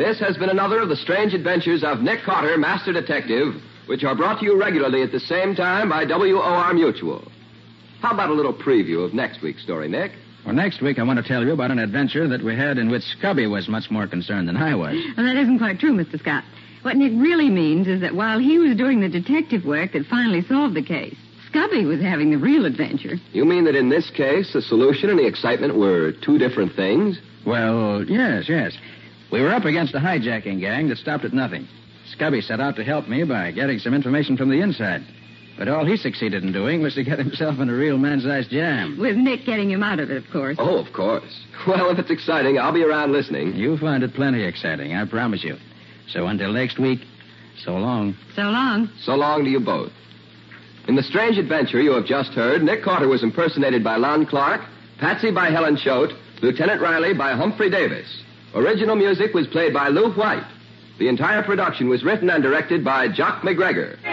This has been another of the strange adventures of Nick Carter, Master Detective, which are brought to you regularly at the same time by WOR Mutual. How about a little preview of next week's story, Nick? Well, next week I want to tell you about an adventure that we had in which Scubby was much more concerned than I was. Well, that isn't quite true, Mr. Scott. What Nick really means is that while he was doing the detective work that finally solved the case, Scubby was having the real adventure. You mean that in this case, the solution and the excitement were two different things? Well, yes. We were up against a hijacking gang that stopped at nothing. Scubby set out to help me by getting some information from the inside. But all he succeeded in doing was to get himself in a real man-sized jam. With Nick getting him out of it, of course. Oh, of course. Well, if it's exciting, I'll be around listening. You'll find it plenty exciting, I promise you. So until next week, so long. So long. So long to you both. In the strange adventure you have just heard, Nick Carter was impersonated by Lon Clark, Patsy by Helen Choate, Lieutenant Riley by Humphrey Davis. Original music was played by Lou White. The entire production was written and directed by Jock McGregor.